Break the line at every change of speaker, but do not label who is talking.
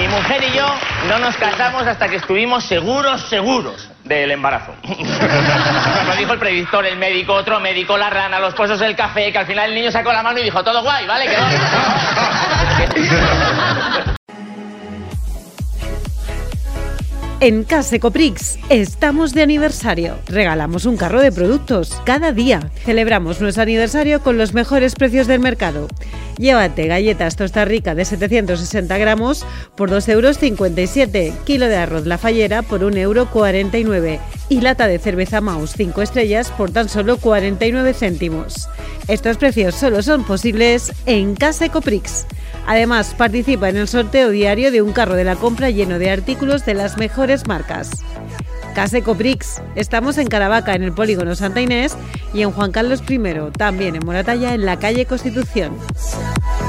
Mi mujer y yo no nos casamos hasta que estuvimos seguros del embarazo. Nos dijo el predictor, el médico, otro médico, la rana, los pozos del café, que al final el niño sacó la mano y dijo, todo guay, ¿vale? Que vamos.
En Case Coprix estamos de aniversario. Regalamos un carro de productos cada día. Celebramos nuestro aniversario con los mejores precios del mercado. Llévate galletas Tosta Rica de 760 gramos por 2,57 €, kilo de arroz La Fallera por 1,49 € y lata de cerveza Maus 5 estrellas por tan solo 49 céntimos. Estos precios solo son posibles en Case Coprix. Además, participa en el sorteo diario de un carro de la compra lleno de artículos de las mejores marcas. Case Coprix. Estamos en Caravaca, en el Polígono Santa Inés, y en Juan Carlos I, también en Moratalla, en la calle Constitución.